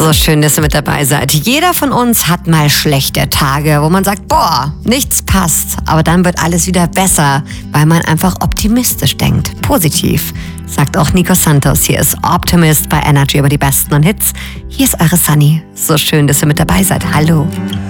So schön, dass ihr mit dabei seid. Jeder von uns hat mal schlechte Tage, wo man sagt, boah, nichts passt. Aber dann wird alles wieder besser, weil man einfach optimistisch denkt. Positiv, sagt auch Nico Santos. Hier ist Optimist bei Energy über die besten und Hits. Hier ist eure Sunny. So schön, dass ihr mit dabei seid. Hallo.